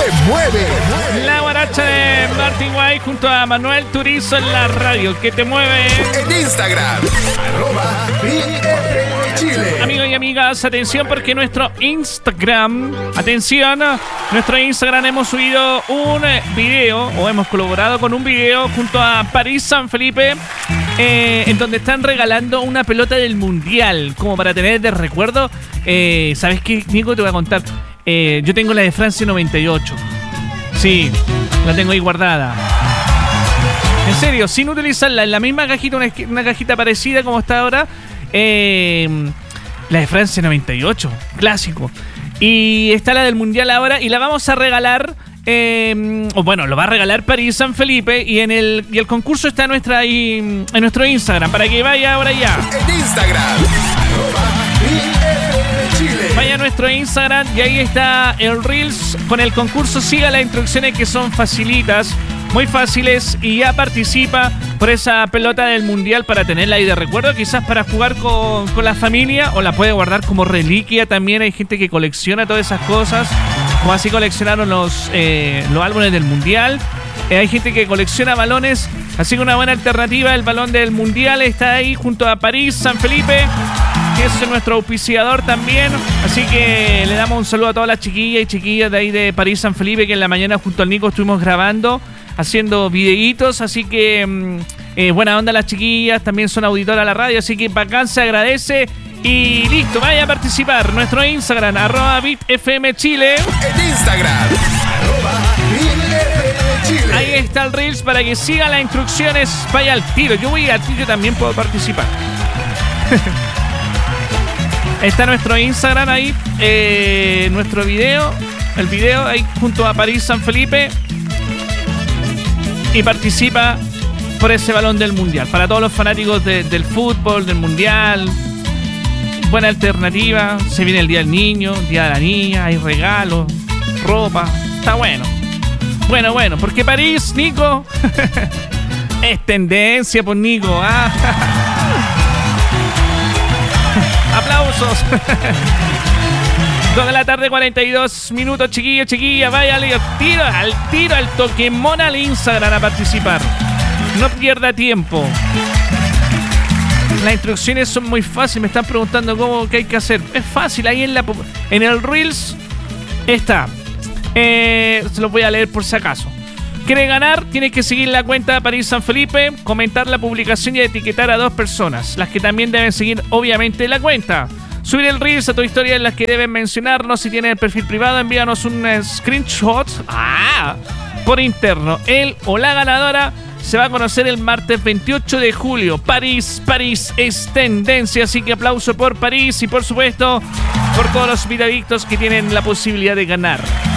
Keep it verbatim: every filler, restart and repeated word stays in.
te mueve. La guaracha de Martin White junto a Manuel Turizo en la radio que te mueve. En Instagram, arroba B F M Chile. Amigos y amigas, atención porque nuestro Instagram, atención, nuestro Instagram hemos subido un video o hemos colaborado con un video junto a París San Felipe eh, en donde están regalando una pelota del Mundial como para tener de recuerdo. Eh, ¿Sabes qué, Nico? Te voy a contar. Eh, yo tengo la de Francia noventa y ocho. Sí, la tengo ahí guardada. En serio, sin utilizarla en la misma cajita, una, una cajita parecida como está ahora. Eh, la de Francia noventa y ocho, clásico. Y está la del Mundial ahora y la vamos a regalar. Eh, o bueno, lo va a regalar París San Felipe y en el y el concurso está en nuestra ahí, en nuestro Instagram para que vaya ahora ya. En Instagram, arroba B F M Chile. Vaya a nuestro Instagram y ahí está el Reels con el concurso. Siga las instrucciones que son facilitas, muy fáciles, y ya participa por esa pelota del Mundial para tenerla ahí de recuerdo, quizás para jugar con, con la familia, o la puede guardar como reliquia. También hay gente que colecciona todas esas cosas, como así coleccionaron los, eh, los álbumes del Mundial. Eh, hay gente que colecciona balones, así que una buena alternativa. El balón del Mundial está ahí junto a París San Felipe, que es nuestro auspiciador también. Así que le damos un saludo a todas las chiquillas y chiquillas de ahí de París San Felipe, que en la mañana junto al Nico estuvimos grabando, haciendo videitos. Así que eh, buena onda las chiquillas, también son auditoras a la radio, así que bacán, se agradece. Y listo, vaya a participar. Nuestro Instagram, arroba bitfm Chile. En Instagram, arroba bitfm Chile. Ahí está el Reels para que siga las instrucciones. Vaya al tiro, yo voy al tiro, yo también puedo participar. Está nuestro Instagram ahí, eh, nuestro video, el video ahí junto a París San Felipe, y participa por ese balón del Mundial. Para todos los fanáticos de, del fútbol, del Mundial, buena alternativa. Se viene el Día del Niño, el Día de la Niña, hay regalos, ropa, está bueno. Bueno, bueno, porque París, Nico, es tendencia por Nico, ¿ah? Aplausos. dos de la tarde, cuarenta y dos minutos, chiquillos, chiquillas. Váyale al tiro, al tiro, al Toquemón al Instagram a participar. No pierda tiempo. Las instrucciones son muy fáciles. Me están preguntando cómo, qué hay que hacer. Es fácil, ahí en, la, en el Reels está. Eh, se los voy a leer por si acaso. ¿Quiere ganar? Tienes que seguir la cuenta de París San Felipe, comentar la publicación y etiquetar a dos personas, las que también deben seguir obviamente la cuenta. Subir el Reels a tu historia en las que deben mencionarnos. Si tienes el perfil privado, envíanos un screenshot ah, por interno. Él o la ganadora se va a conocer el martes veintiocho de julio. París, París es tendencia, así que aplauso por París y por supuesto por todos los vidadictos que tienen la posibilidad de ganar.